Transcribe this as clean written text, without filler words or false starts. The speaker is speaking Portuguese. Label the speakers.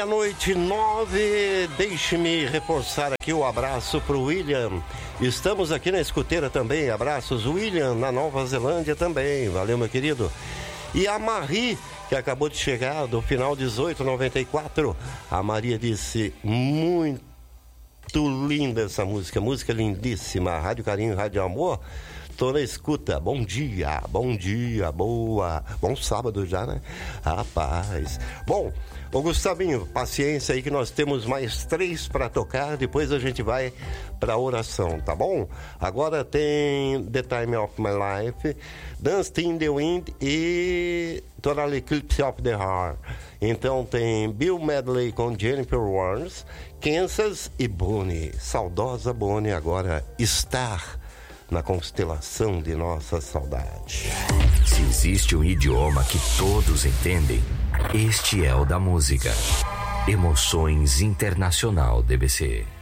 Speaker 1: meia-noite 9, deixe-me reforçar aqui o abraço para o William. Estamos aqui na escuteira também, abraços William, na Nova Zelândia também, valeu meu querido. E a Marie, que acabou de chegar do final 1894, a Maria disse, muito linda essa música lindíssima, Rádio Carinho, Rádio Amor, tô na escuta, bom dia, boa, bom sábado já, né? Rapaz, bom, ô Gustavinho, paciência aí que nós temos mais 3 para tocar, depois a gente vai pra oração, tá bom? Agora tem The Time of My Life, Dance in the Wind e Total Eclipse of the Heart. Então tem Bill Medley com Jennifer Warnes, Kansas e Bonnie. Saudosa Bonnie agora estar na constelação de nossa saudade.
Speaker 2: Se existe um idioma que todos entendem, este é o da música. Emoções Internacional DBC.